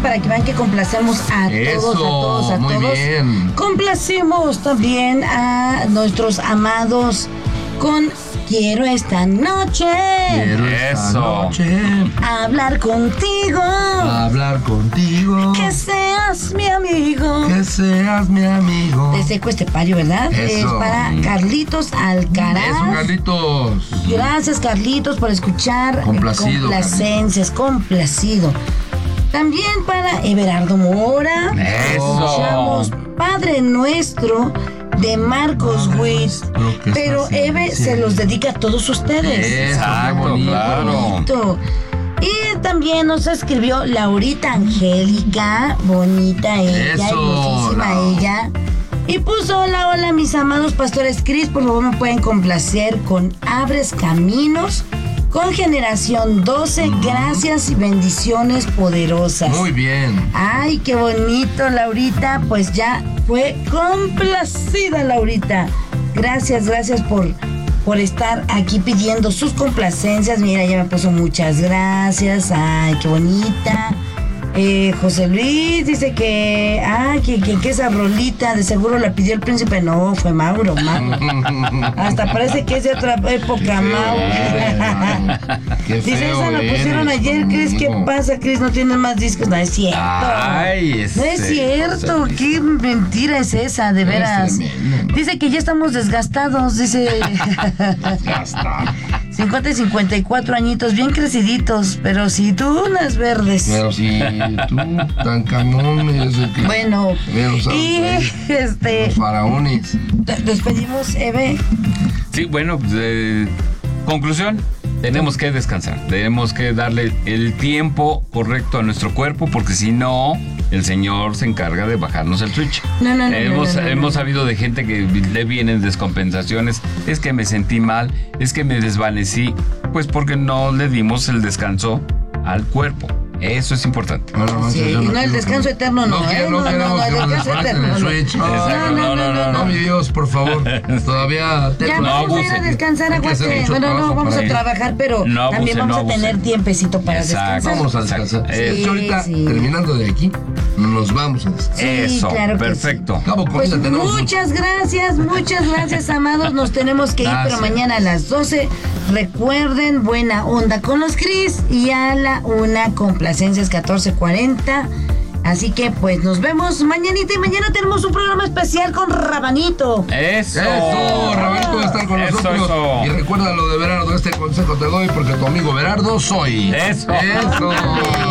para que vean que complacemos a todos. Muy bien. Complacemos también a nuestros amados con Quiero esta noche hablar contigo. Que seas mi amigo. De Seco Estepario, ¿verdad? Eso. Es para Carlitos Alcaraz. Eso, Carlitos. Gracias, Carlitos, por escuchar. Complacido, Complacencias, complacido. También para Everardo Mora. Eso. Escuchamos Padre Nuestro de Marcos Witt. Pero Eve se los dedica a todos ustedes. Exacto, claro. Bonito. Y también nos escribió Laurita Angélica, bonita ella, Eso, hermosísima ella. Y puso: hola mis amados pastores Cris, por favor me pueden complacer con Abres Caminos, con Generación 12, gracias y bendiciones poderosas. Muy bien. Ay, qué bonito, Laurita, pues ya fue complacida, Laurita. Gracias por estar aquí pidiendo sus complacencias. Mira, ya me puso muchas gracias. Ay, qué bonita. José Luis dice que esa rolita de seguro la pidió el príncipe. No, fue Mauro. Hasta parece que es de otra época, Mauro. Dice, esa la pusieron ayer, Cris. ¿Qué pasa, Cris? ¿No tienes más discos? No es cierto. No es cierto. Qué mentira es esa, de veras. Dice que ya estamos desgastados, dice. 50 y 54 añitos, bien creciditos, pero si tú unas verdes. Pero si tú, tan camón, bueno, y los faraones. Despedimos, Eve. Sí, bueno, conclusión. Tenemos que descansar, tenemos que darle el tiempo correcto a nuestro cuerpo, porque si no, el Señor se encarga de bajarnos el switch. Hemos sabido de gente que le vienen descompensaciones, es que me sentí mal, es que me desvanecí, pues porque no le dimos el descanso al cuerpo. Eso es importante. Sí, no el descanso eterno, no. No queremos que nos desconecten el switch. No, mi Dios, por favor. Todavía ya vamos a ir a descansar, aguante. Bueno, no vamos a trabajar, pero también vamos a tener tiempecito para descansar. Vamos a descansar. Ahorita, terminando de aquí, nos vamos a descansar. Eso, claro, perfecto. Pues muchas gracias, amados. Nos tenemos que ir, pero mañana a las 12. Recuerden, buena onda con los Cris y a la 1 complacencias 14:40. Así que pues nos vemos mañanita, y mañana tenemos un programa especial con Rabanito. Eso, Rabanito va a estar con nosotros. Eso. Y recuerda lo de Berardo, este consejo te doy porque tu amigo Berardo soy. Eso.